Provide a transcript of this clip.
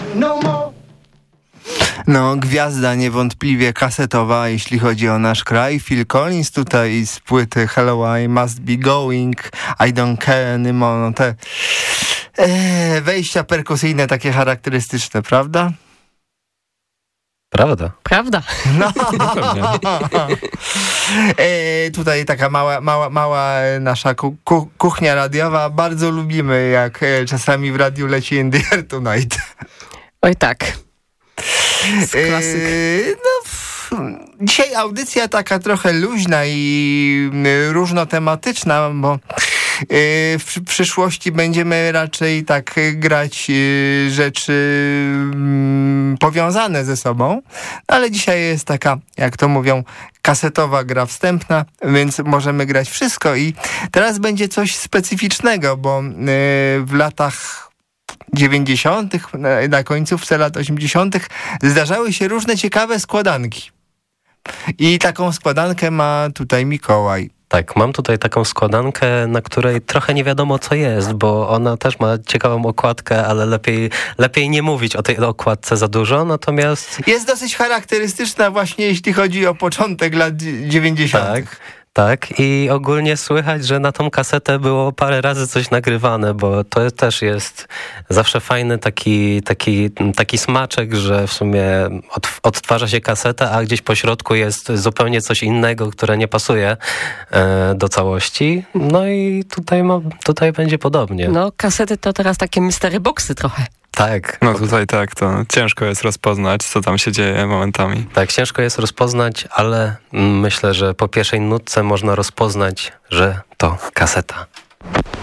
no more. No, gwiazda niewątpliwie kasetowa, jeśli chodzi o nasz kraj. Phil Collins tutaj z płyty Hello, I Must Be Going, I Don't Care Anymore. No te wejścia perkusyjne takie charakterystyczne, prawda? Prawda. No. Tutaj taka mała nasza kuchnia radiowa. Bardzo lubimy, jak czasami w radiu leci In The Air Tonight. Oj tak. Klasyk. Dzisiaj audycja taka trochę luźna i różnotematyczna, bo w przyszłości będziemy raczej tak grać rzeczy powiązane ze sobą, ale dzisiaj jest taka, jak to mówią, kasetowa gra wstępna, więc możemy grać wszystko i teraz będzie coś specyficznego, bo w latach 90., na końcówce lat 80. zdarzały się różne ciekawe składanki. I taką składankę ma tutaj Mikołaj. Tak, mam tutaj taką składankę, na której trochę nie wiadomo co jest, bo ona też ma ciekawą okładkę, ale lepiej nie mówić o tej okładce za dużo, natomiast... Jest dosyć charakterystyczna właśnie jeśli chodzi o początek lat 90. Tak, i ogólnie słychać, że na tą kasetę było parę razy coś nagrywane, bo to też jest zawsze fajny taki smaczek, że w sumie odtwarza się kasetę, a gdzieś po środku jest zupełnie coś innego, które nie pasuje do całości. No i tutaj będzie podobnie. No, kasety to teraz takie mystery boxy trochę. Tak. No tutaj tak, to ciężko jest rozpoznać, co tam się dzieje momentami. Tak, ciężko jest rozpoznać, ale myślę, że po pierwszej nutce można rozpoznać, że to kaseta.